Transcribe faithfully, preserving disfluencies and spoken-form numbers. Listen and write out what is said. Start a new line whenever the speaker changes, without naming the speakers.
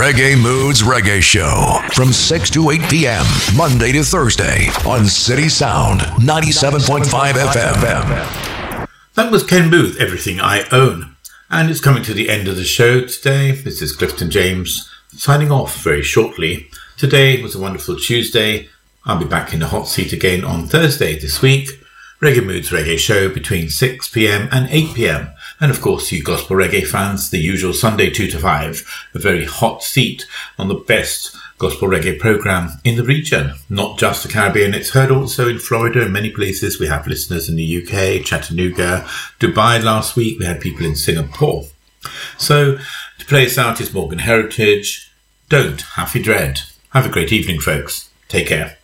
Reggae Moods Reggae Show from six to eight p.m. Monday to Thursday on City Sound ninety-seven point five F M.
That was Ken Booth, Everything I Own. And it's coming to the end of the show today. This is Clifton James signing off very shortly. Today was a wonderful Tuesday. I'll be back in the hot seat again on Thursday this week. Reggae Moods Reggae Show between six p.m. and eight p.m. And of course, you gospel reggae fans, the usual Sunday two to five, a very hot seat on the best gospel reggae program in the region. Not just the Caribbean, it's heard also in Florida and many places. We have listeners in the U K, Chattanooga, Dubai last week. We had people in Singapore. So to play us out is Morgan Heritage. Don't Happy Dread. Have a great evening, folks. Take care.